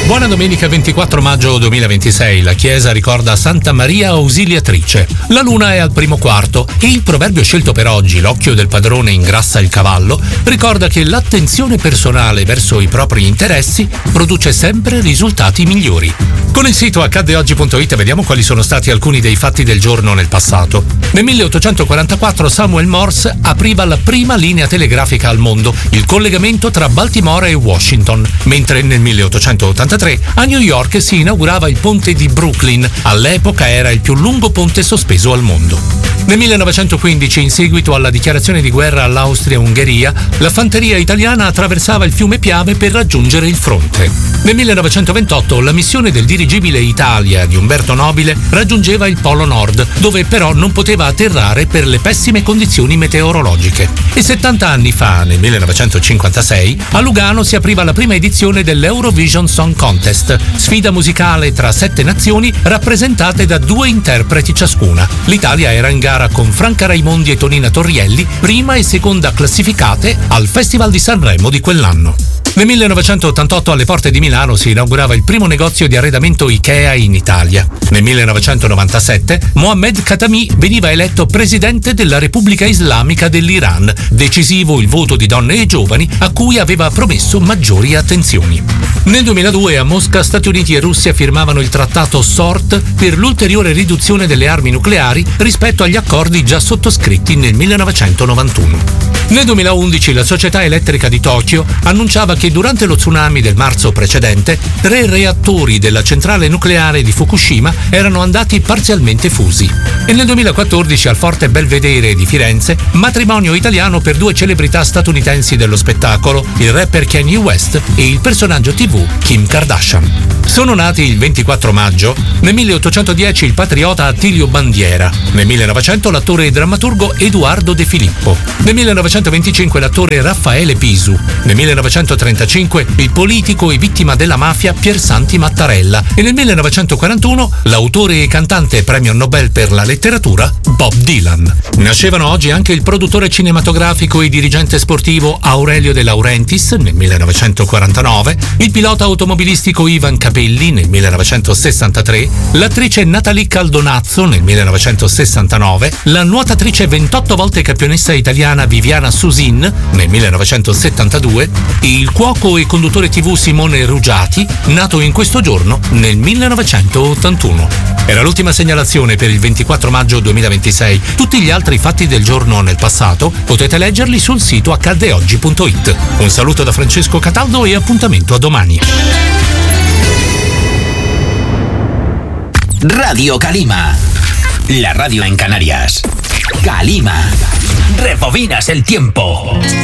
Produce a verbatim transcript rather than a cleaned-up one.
Buona domenica ventiquattro maggio duemilaventisei. La chiesa ricorda Santa Maria Ausiliatrice. La luna è al primo quarto e il proverbio scelto per oggi, l'occhio del padrone ingrassa il cavallo, ricorda che l'attenzione personale verso i propri interessi produce sempre risultati migliori. Con il sito accadde oggi punto it vediamo quali sono stati alcuni dei fatti del giorno nel passato. Nel milleottocentoquarantaquattro Samuel Morse apriva la prima linea telegrafica al mondo, il collegamento tra Baltimora e Washington, mentre nel milleottocentottantatré a New York si inaugurava il ponte di Brooklyn, all'epoca era il più lungo ponte sospeso al mondo. Nel millenovecentoquindici, in seguito alla dichiarazione di guerra all'Austria-Ungheria, la fanteria italiana attraversava il fiume Piave per raggiungere il fronte. Nel millenovecentoventotto la missione del dirigibile Italia di Umberto Nobile raggiungeva il Polo Nord, dove però non poteva atterrare per le pessime condizioni meteorologiche. E settanta anni fa, nel millenovecentocinquantasei, a Lugano si apriva la prima edizione dell'Eurovision Song Contest, sfida musicale tra sette nazioni rappresentate da due interpreti ciascuna. L'Italia era in gara con Franca Raimondi e Tonina Torrielli, prima e seconda classificate al Festival di Sanremo di quell'anno. Nel millenovecentottantotto alle porte di Milano si inaugurava il primo negozio di arredamento Ikea in Italia. Nel millenovecentonovantasette Mohammed Khatami veniva eletto presidente della Repubblica Islamica dell'Iran, decisivo il voto di donne e giovani a cui aveva promesso maggiori attenzioni. Nel duemiladue a Mosca Stati Uniti e Russia firmavano il trattato SORT per l'ulteriore riduzione delle armi nucleari rispetto agli accordi già sottoscritti nel millenovecentonovantuno. Nel duemilaundici la società elettrica di Tokyo annunciava che durante lo tsunami del marzo precedente tre reattori della centrale nucleare di Fukushima erano andati parzialmente fusi. E nel duemilaquattordici al Forte Belvedere di Firenze matrimonio italiano per due celebrità statunitensi dello spettacolo, il rapper Kanye West e il personaggio tivù Kim Kardashian. Sono nati il ventiquattro maggio, nel milleottocentodieci il patriota Attilio Bandiera, nel millenovecento l'attore e drammaturgo Edoardo De Filippo, nel millenovecentoventicinque l'attore Raffaele Pisu, nel millenovecentotrentacinque il politico e vittima della mafia Piersanti Mattarella e nel millenovecentoquarantuno l'autore e cantante premio Nobel per la letteratura Bob Dylan. Nascevano oggi anche il produttore cinematografico e dirigente sportivo Aurelio De Laurentiis nel millenovecentoquarantanove, il pilota automobilistico Ivan Capelli nel millenovecentosessantatré, l'attrice Natalie Caldonazzo nel millenovecentosessantanove, la nuotatrice ventotto volte campionessa italiana Viviana Susin nel millenovecentosettantadue e il cuoco e conduttore tivù Simone Ruggiati, nato in questo giorno nel millenovecentottantuno. Era l'ultima segnalazione per il ventiquattro maggio duemilaventisei. Tutti gli altri fatti del giorno nel passato potete leggerli sul sito accadde oggi punto it. Un saluto da Francesco Cataldo e appuntamento a domani. Radio Calima, la radio en Canarias. Calima, rebobinas el tiempo.